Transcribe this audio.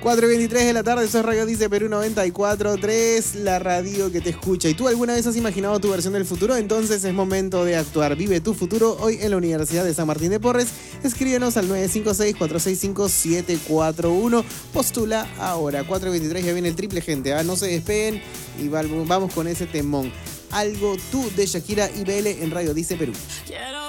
4:23 de la tarde, sos Radio Dice Perú 94.3, la radio que te escucha. ¿Y tú alguna vez has imaginado tu versión del futuro? Entonces es momento de actuar. Vive tu futuro hoy en la Universidad de San Martín de Porres. Escríbenos al 956-465-741. Postula ahora. 4:23, ya viene el triple, gente. No se despeguen y vamos con ese temón. Algo tú de Shakira y BL en Radio Dice Perú. Quiero